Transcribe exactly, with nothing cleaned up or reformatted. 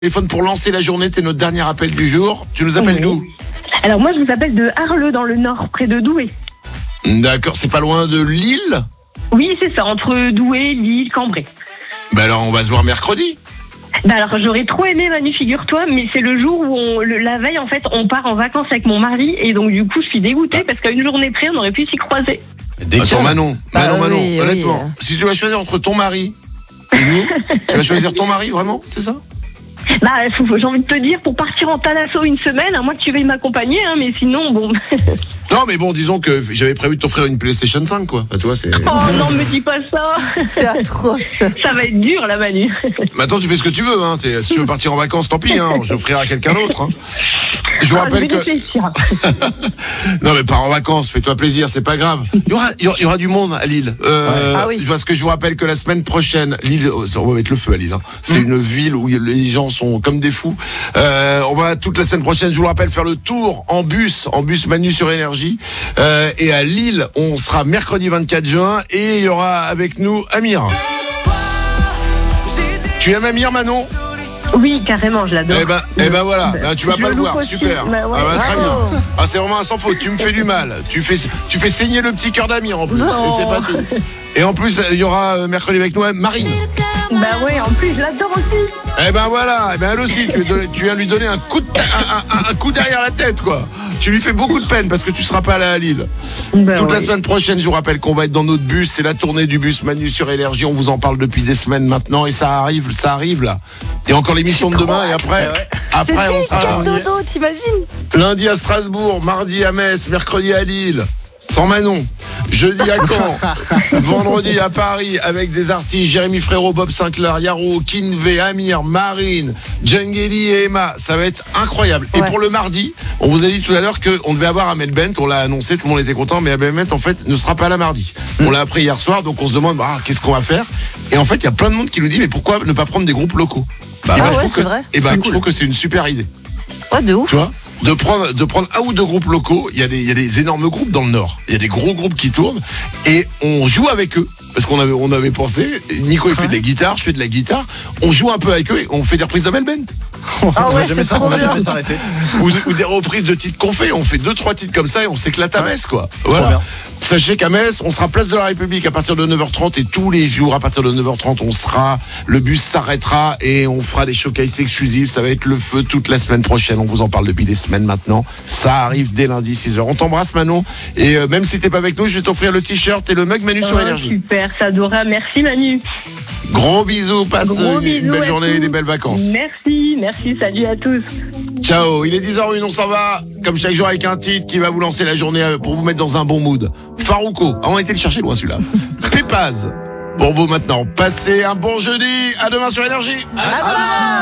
Téléphone pour lancer la journée, t'es notre dernier appel du jour. Tu nous appelles Oui. d'où? Alors moi, je vous appelle de Arleux, dans le Nord, près de Douai. D'accord, c'est pas loin de Lille? Oui, c'est ça, entre Douai, Lille, Cambrai. Bah alors on va se voir mercredi. Bah alors j'aurais trop aimé, Manu, figure-toi, mais c'est le jour où on, le- la veille, en fait, on part en vacances avec mon mari, et donc du coup, je suis dégoûtée parce qu'à une journée près, on aurait pu s'y croiser. Attends Manon, Bah Manon, Manon, oui, oui. honnêtement, si tu vas choisir entre ton mari et nous, tu vas choisir ton mari, vraiment? C'est ça? Bah, faut- faut- j'ai envie de te dire, pour partir en Thalasso une semaine, à moins que tu veuilles m'accompagner, hein, mais sinon, bon... Non mais bon, disons que j'avais prévu de t'offrir une PlayStation cinq, quoi. Bah, toi, c'est... Oh non, me dis pas ça. C'est atroce. Ça va être dur, là, Manu. Maintenant tu fais ce que tu veux, hein. T'es- si tu veux partir en vacances, tant pis, hein. J'offrirai à quelqu'un d'autre, hein. Je vous Ah, rappelle je que... vais réfléchir. Non mais pars en vacances, fais-toi plaisir, c'est pas grave. Il y aura, il y aura, il y aura du monde à Lille. Euh, Ah oui. Parce que je vous rappelle que la semaine prochaine, Lille, oh, ça, on va mettre le feu à Lille. Hein. C'est Mm. une ville où les gens sont comme des fous. Euh, on va toute la semaine prochaine, je vous le rappelle, faire le tour en bus, en bus Manu sur Énergie. Euh, et à Lille, on sera mercredi vingt-quatre juin et il y aura avec nous Amir. Tu aimes Amir, Manon? Oui, carrément, je l'adore. Eh ben, eh ben voilà, ben, tu vas Je pas le loupe voir, aussi. super. Bah ouais. Ah bah, très Bravo. bien. Ah c'est vraiment un sans faute, tu me fais du mal. Tu fais, tu fais saigner le petit cœur d'Amir en plus. Non. Et c'est pas tout. Et en plus, il y aura euh, mercredi avec nous Marine. Bah ouais, en plus, je l'adore aussi. Eh ben voilà, eh ben elle aussi, tu, lui donnes- tu viens lui donner un coup, de ta- un, un- un coup derrière la tête, quoi. Tu lui fais beaucoup de peine parce que tu seras pas là à Lille. Bah Toute la ouais. semaine prochaine, je vous rappelle qu'on va être dans notre bus. C'est la tournée du bus Manu sur Énergie. On vous en parle depuis des semaines maintenant et ça arrive, ça arrive là. Et encore l'émission de demain et après, Je après on dis, sera là. quel dodo, t'imagines? Lundi à Strasbourg, mardi à Metz, mercredi à Lille, sans Manon. Jeudi à Caen, vendredi à Paris avec des artistes Jérémy Frérot, Bob Sinclair, Yaro, Kinvé, Amir, Marine, Djengeli et Emma. Ça va être incroyable. Et Ouais. pour le mardi, on vous a dit tout à l'heure qu'on devait avoir Amel Bent. On l'a annoncé, tout le monde était content, mais Amel Bent en fait ne sera pas là mardi. On l'a appris hier soir, donc on se demande ah, qu'est-ce qu'on va faire. Et en fait, il y a plein de monde qui nous dit mais pourquoi ne pas prendre des groupes locaux? Bah Et ah je ouais, trouve c'est que, vrai. et ben, C'est je cool. trouve que c'est une super idée. Ouais, de ouf. Tu vois, de prendre, de prendre un ou deux groupes locaux. Il y a des, il y a des énormes groupes dans le Nord. Il y a des gros groupes qui tournent et on joue avec eux. Parce qu'on avait, on avait pensé, Nico il fait de la guitare, je fais de la guitare. On joue un peu avec eux et on fait des reprises d'Amel Bent. Ah ouais, jamais c'est ça, trop on va bien. jamais s'arrêter. Ou, ou des reprises de titres qu'on fait. On fait deux, trois titres comme ça et on s'éclate à Metz, quoi. Voilà. bien. Sachez qu'à Metz, on sera place de la République à partir de neuf heures trente et tous les jours à partir de neuf heures trente, on sera, le bus s'arrêtera et on fera des showcases exclusifs. Ça va être le feu toute la semaine prochaine. On vous en parle depuis des semaines maintenant. Ça arrive dès lundi six heures. On t'embrasse, Manon. Et euh, même si t'es pas avec nous, je vais t'offrir le t-shirt et le mug Manu sur Oh, Énergie. super, ça adora. Merci, Manu. Gros bisous, passe Gros une bisous belle à journée et tous. des belles vacances. Merci, merci, salut à tous. Ciao, il est dix heures une, on s'en va, comme chaque jour avec un titre qui va vous lancer la journée euh, pour vous mettre dans un bon mood. Farouko, ah, on a été le chercher loin celui-là. Pépaz, pour vous maintenant. Passez un bon jeudi, à demain sur Énergie.